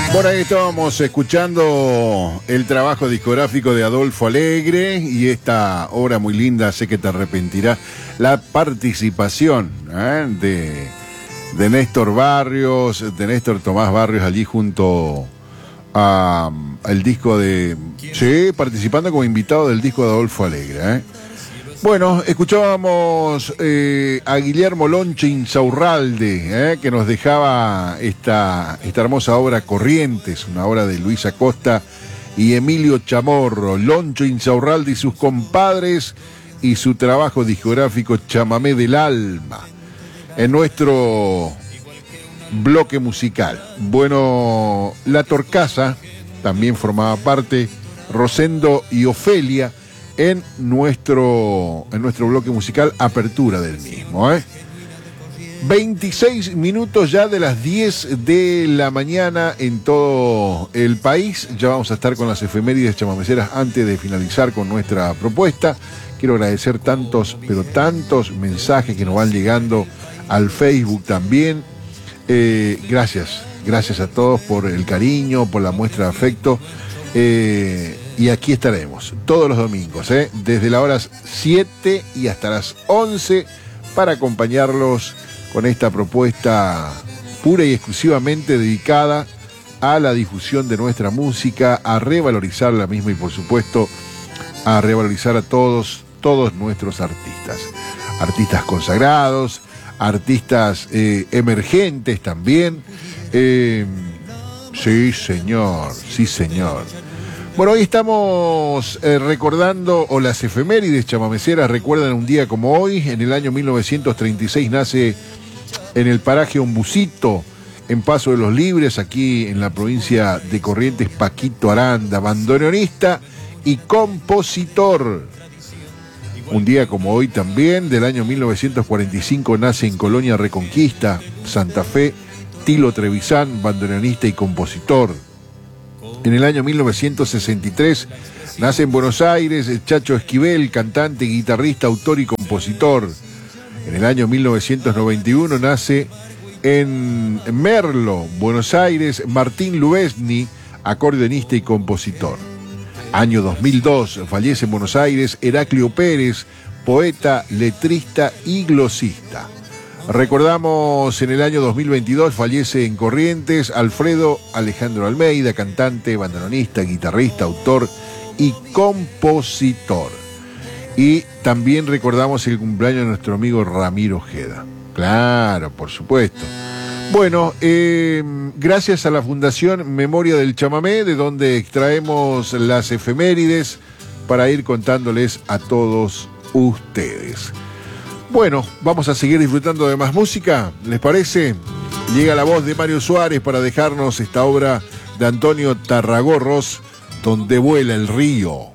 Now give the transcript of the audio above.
Por ahí estábamos escuchando el trabajo discográfico de Adolfo Alegre y esta obra muy linda, Sé que te arrepentirás, la participación de Néstor Barrios, de Néstor Tomás Barrios allí junto al disco de... Sí, participando como invitado del disco de Adolfo Alegre. Bueno, escuchábamos a Guillermo Lonche Insaurralde, que nos dejaba esta hermosa obra Corrientes, una obra de Luis Acosta y Emilio Chamorro. Lonche Insaurralde y sus compadres y su trabajo discográfico Chamamé del Alma, en nuestro bloque musical. Bueno, La Torcaza también formaba parte, Rosendo y Ofelia, en nuestro bloque musical, apertura del mismo. 26 minutos ya de las 10 de la mañana en todo el país. Ya vamos a estar con las efemérides chamameceras antes de finalizar con nuestra propuesta. Quiero agradecer tantos, pero tantos mensajes que nos van llegando al Facebook también. Gracias a todos por el cariño, por la muestra de afecto. Y aquí estaremos todos los domingos, desde las horas 7 y hasta las 11 para acompañarlos con esta propuesta pura y exclusivamente dedicada a la difusión de nuestra música, a revalorizar la misma y por supuesto a revalorizar a todos nuestros artistas consagrados, artistas emergentes también. Sí señor. Bueno, hoy estamos recordando, o las efemérides chamameceras recuerdan un día como hoy. En el año 1936 nace en el paraje Ombucito, en Paso de los Libres, aquí en la provincia de Corrientes, Paquito Aranda, bandoneonista y compositor. Un día como hoy también, del año 1945, nace en Colonia Reconquista, Santa Fe, Tilo Trevisan, bandoneonista y compositor. En el año 1963 nace en Buenos Aires Chacho Esquivel, cantante, guitarrista, autor y compositor. En el año 1991 nace en Merlo, Buenos Aires, Martín Lubezny, acordeonista y compositor. Año 2002 fallece en Buenos Aires Heraclio Pérez, poeta, letrista y glosista. Recordamos en el año 2022 fallece en Corrientes Alfredo Alejandro Almeida, cantante, bandoneonista, guitarrista, autor y compositor. Y también recordamos el cumpleaños de nuestro amigo Ramiro Ojeda. Claro, por supuesto. Bueno, gracias a la Fundación Memoria del Chamamé, de donde extraemos las efemérides para ir contándoles a todos ustedes. Bueno, vamos a seguir disfrutando de más música, ¿les parece? Llega la voz de Mario Suárez para dejarnos esta obra de Antonio Tarragorros, Donde vuela el río.